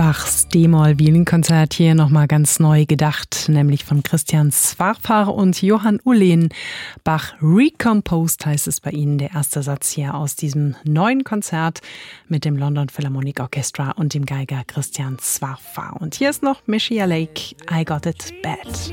Bachs D-Moll-Violinkonzert hier nochmal ganz neu gedacht, nämlich von Christian Svarfar und Johann Ullehn. Bach Recomposed heißt es bei Ihnen, der erste Satz hier aus diesem neuen Konzert mit dem London Philharmonic Orchestra und dem Geiger Christian Svarfar. Und hier ist noch Meshia Lake, I Got It Bad.